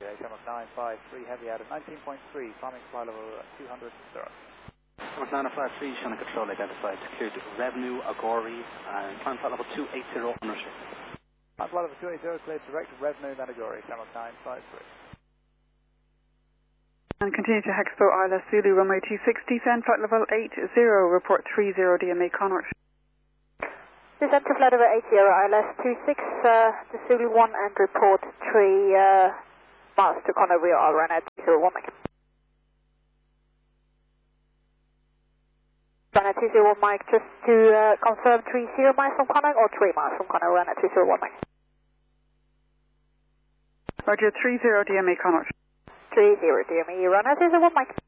Denmark 953 heavy out at 19.3, climbing fly level 200 0. Denmark 953, Shannon Control identified, cleared revenue, Agori, and climb flight level 280 unrestricted. Climb flight level 280 cleared direct revenue and Agori, Denmark 953. And continue to Hexpo ILS Zulu runway 26, descend flight level 80, report 30 DMA Connaught. Descend to flight level 80 ILS 26 to Zulu 1 and report 3 miles to Connaught. We are run at 201 Mike. Run at 201 Mike, just to confirm 30 miles from Connaught or 3 miles from Connaught, run at 201 Mike. Roger, 30 DMA Connaught. 30 DMA, run at 201 Mike.